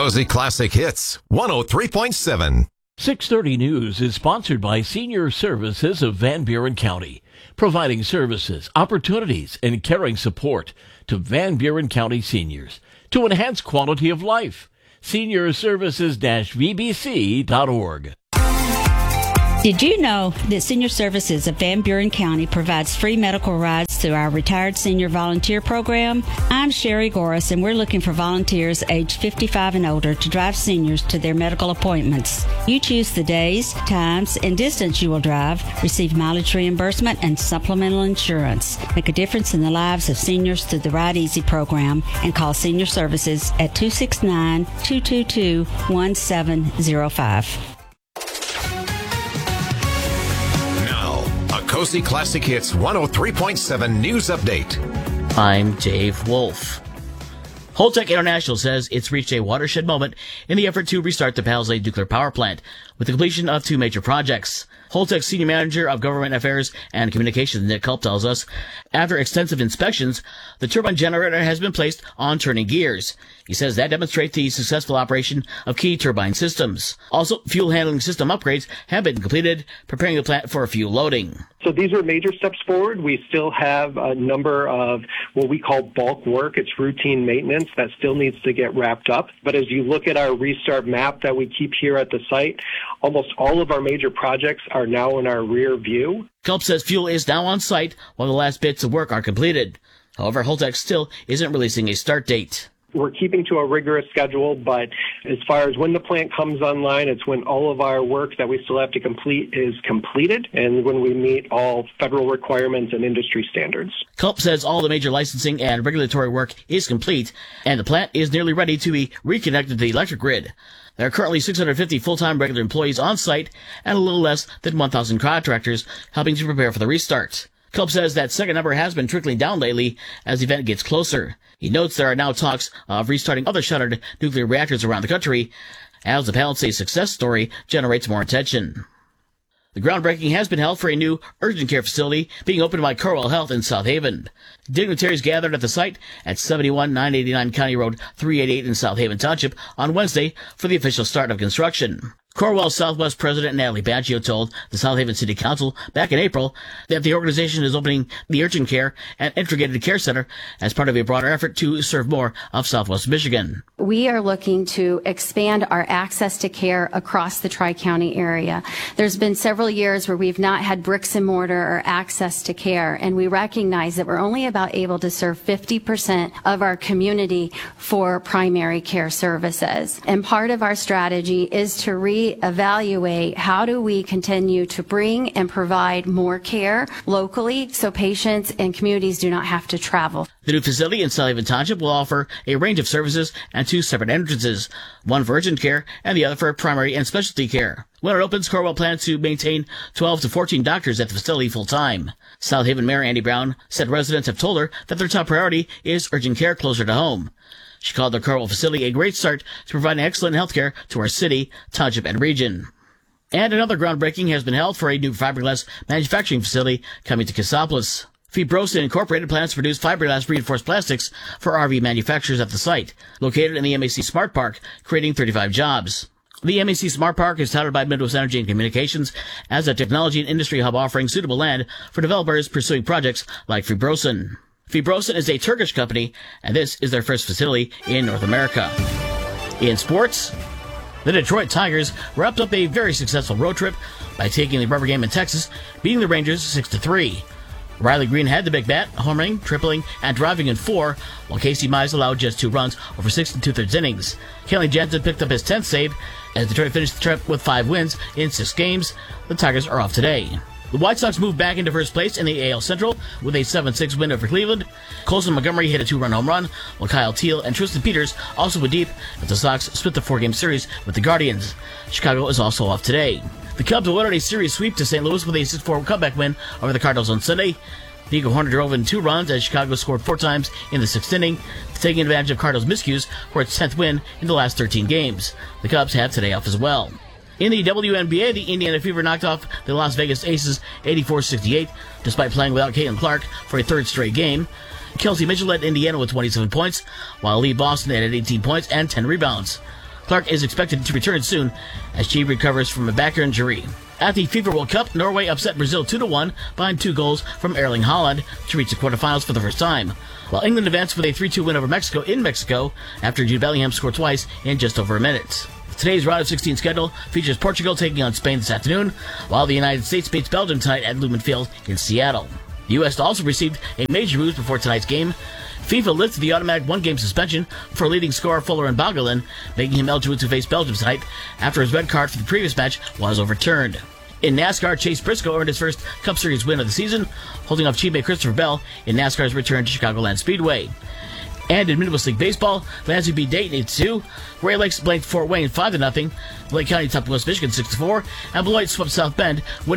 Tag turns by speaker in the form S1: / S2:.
S1: Cozy Classic Hits 103.7.
S2: 630 News is sponsored by Senior Services of Van Buren County, providing services, opportunities, and caring support to Van Buren County seniors to enhance quality of life. SeniorServices-VBC.org.
S3: Did you know that Senior Services of Van Buren County provides free medical rides through our Retired Senior Volunteer Program? I'm Sherry Goris, and we're looking for volunteers aged 55 and older to drive seniors to their medical appointments. You choose the days, times, and distance you will drive, receive mileage reimbursement, and supplemental insurance. Make a difference in the lives of seniors through the Ride Easy program and call Senior Services at 269-222-1705.
S1: Cozy Classic Hits 103.7 News Update.
S4: I'm Dave Wolf. Holtec International says it's reached a watershed moment in the effort to restart the Palisades nuclear power plant with the completion of two major projects. Holtec's Senior Manager of Government Affairs and Communications, Nick Culp, tells us, after extensive inspections, the turbine generator has been placed on turning gears. He says that demonstrates the successful operation of key turbine systems. Also, fuel handling system upgrades have been completed, preparing the plant for fuel loading.
S5: So these are major steps forward. We still have a number of what we call bulk work. It's routine maintenance that still needs to get wrapped up. But as you look at our restart map that we keep here at the site, almost all of our major projects are now in our rear view.
S4: Culp says fuel is now on site while the last bits of work are completed. However, Holtec still isn't releasing a start date.
S5: We're keeping to a rigorous schedule, but as far as when the plant comes online, it's when all of our work that we still have to complete is completed and when we meet all federal requirements and industry standards.
S4: Culp says all the major licensing and regulatory work is complete, and the plant is nearly ready to be reconnected to the electric grid. There are currently 650 full-time regular employees on site and a little less than 1,000 contractors helping to prepare for the restart. Culp says that second number has been trickling down lately as the event gets closer. He notes there are now talks of restarting other shuttered nuclear reactors around the country as the Palisades success story generates more attention. The groundbreaking has been held for a new urgent care facility being opened by Corewell Health in South Haven. Dignitaries gathered at the site at 71989 County Road 388 in South Haven Township on Wednesday for the official start of construction. Corewell Southwest President Natalie Baggio told the South Haven City Council back in April that the organization is opening the Urgent Care and Integrated Care Center as part of a broader effort to serve more of Southwest Michigan.
S6: We are looking to expand our access to care across the Tri-County area. There's been several years where we've not had bricks and mortar or access to care, and we recognize that we're only about able to serve 50% of our community for primary care services. And part of our strategy is to reevaluate how do we continue to bring and provide more care locally so patients and communities do not have to travel.
S4: The new facility in South Haven Township will offer a range of services and two separate entrances, one for urgent care and the other for primary and specialty care. When it opens, Corewell plans to maintain 12 to 14 doctors at the facility full-time. South Haven Mayor Andy Brown said residents have told her that their top priority is urgent care closer to home. She called the Corewell facility a great start to providing excellent health care to our city, township, and region. And another groundbreaking has been held for a new fiberglass manufacturing facility coming to Cassopolis. Fibrosin Incorporated plans to produce fiberglass reinforced plastics for RV manufacturers at the site, located in the MAC Smart Park, creating 35 jobs. The MAC Smart Park is touted by Midwest Energy and Communications as a technology and industry hub offering suitable land for developers pursuing projects like Fibrosin. Fibrosin is a Turkish company, and this is their first facility in North America. In sports, the Detroit Tigers wrapped up a very successful road trip by taking the rubber game in Texas, beating the Rangers 6-3. Riley Green had the big bat, homering, tripling, and driving in 4, while Casey Mize allowed just 2 runs over 6 2/3 innings. Kenley Jansen picked up his 10th save as Detroit finished the trip with 5 wins in 6 games. The Tigers are off today. The White Sox moved back into first place in the AL Central with a 7-6 win over Cleveland. Colson Montgomery hit a 2-run home run, while Kyle Teal and Tristan Peters also went deep as the Sox split the 4-game series with the Guardians. Chicago is also off today. The Cubs awarded a series sweep to St. Louis with a 6-4 comeback win over the Cardinals on Sunday. The Eagle Hornet drove in 2 runs as Chicago scored 4 times in the 6th inning, taking advantage of Cardinals' miscues for its 10th win in the last 13 games. The Cubs have today off as well. In the WNBA, the Indiana Fever knocked off the Las Vegas Aces 84-68, despite playing without Caitlin Clark for a 3rd straight game. Kelsey Mitchell led Indiana with 27 points, while Lee Boston added 18 points and 10 rebounds. Clark is expected to return soon as she recovers from a back injury. At the FIFA World Cup, Norway upset Brazil 2-1 behind 2 goals from Erling Haaland to reach the quarterfinals for the first time, while England advanced with a 3-2 win over Mexico in Mexico after Jude Bellingham scored twice in just over a minute. Today's round of 16 schedule features Portugal taking on Spain this afternoon, while the United States meets Belgium tonight at Lumen Field in Seattle. The U.S. also received a major boost before tonight's game. FIFA lifted the automatic one-game suspension for leading scorer Folarin Balogun, making him eligible to face Belgium tonight after his red card for the previous match was overturned. In NASCAR, Chase Briscoe earned his first Cup Series win of the season, holding off teammate Christopher Bell in NASCAR's return to Chicagoland Speedway. And in Midwest League Baseball, Lansing beat Dayton 8-2, Ray Lakes blanked Fort Wayne 5-0, Lake County topped West Michigan 6-4, and Beloit swept South Bend, winning